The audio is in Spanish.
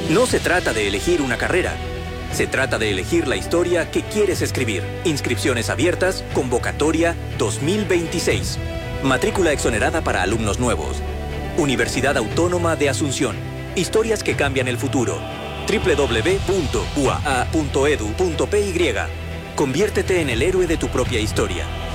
No se trata de elegir una carrera. Se trata de elegir la historia que quieres escribir. Inscripciones abiertas, convocatoria 2026. Matrícula exonerada para alumnos nuevos. Universidad Autónoma de Asunción. Historias que cambian el futuro. www.uaa.edu.py. Conviértete en el héroe de tu propia historia.